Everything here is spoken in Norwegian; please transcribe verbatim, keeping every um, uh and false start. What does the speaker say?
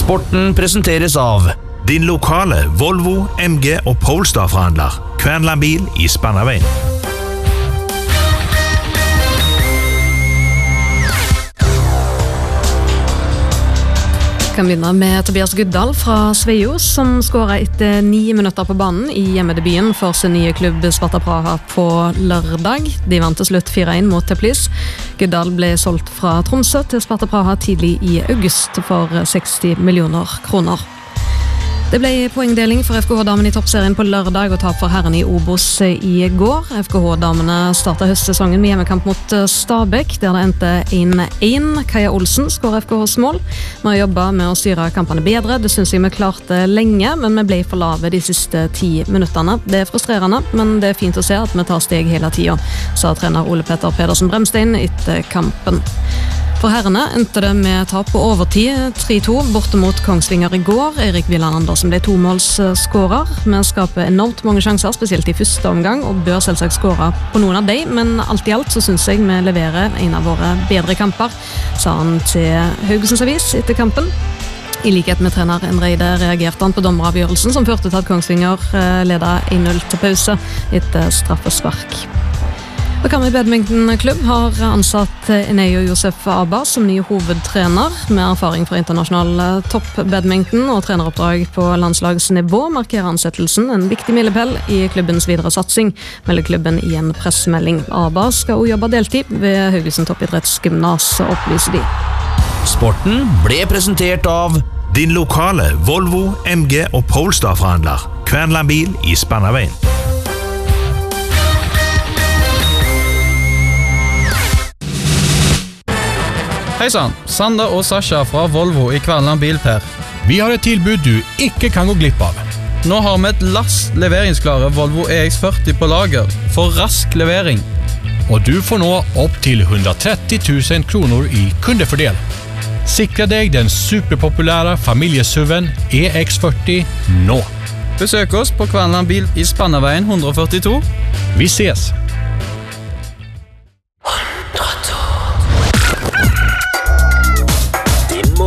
Sporten presenteres av din lokale Volvo, M G og Polestar-forhandler. Kvernland bil i Spannaveien. Kan begynne med Tobias Guddal fra Sveio, som skåret etter ni minutter på banen i hjemmedebuten for sin nye klubb Sparta Praha på lørdag. De vant til slutt fire en mot Teplice. Guddal ble solgt fra Tromsø til Sparta Praha tidlig i august for seksti millioner kroner. Det ble poengdeling for F K H-damene i toppserien på lørdag og tap for herrene i Obos i går. F K H-damene startet høstsesongen med hjemmekamp mot Stabæk, der det endte en en. Kaja Olsen skårer F K H's mål. Vi har jobbet med å styre kampene bedre. Det synes jeg vi klarte lenge, men vi ble for lave de siste ti minutterne. Det er frustrerende, men det er fint å se at vi tar steg hele tiden, sa trener Ole Petter Pedersen Bremstein etter kampen. For herrene endte det med tap på overtid tre to borte mot Kongsvinger i går. Erik Villand Andersen ble tomålsskårer. Vi skaper enormt mange sjanser, spesielt i første omgang, og bør selvsagt skåre på noen av dem, men alt i alt så synes jeg vi leverer en av våre bedre kamper, sa han til Haugesunds Avis etter kampen. I likhet med trener Enreide reagerte han på dommeravgjørelsen som førte til at Kongsvinger ledet en null til pause etter straffespark. Karmøy badmintonklubb har ansatt Eneyo Josef Abba som ny hovedtrener. Med erfaring fra internasjonal topp-badminton og treneroppdrag på landslagsnivå markerer ansettelsen en viktig milepæl i klubbens videre satsing, melder klubben i en pressemelding. Abba skal også jobbe deltid ved Haugesund Toppidrettsgymnas, opplyser de. Sporten ble presentert av din lokale Volvo, M G og Polestar-forhandler. Kvernland bil i Spannaveien. Hei sann, Sander og Sasha fra Volvo i Kvernland bil per. Vi har et tilbud du ikke kan gå glipp av. Nå har vi et lass leveringsklare Volvo E X førti på lager for rask levering. Og du får nå opp til hundratretti tusen kroner i kundefordel. Sikre deg den superpopulære familiesuven E X førti nå. Besøk oss på Kvernland bil i Spannaveien ett førtito. Vi ses!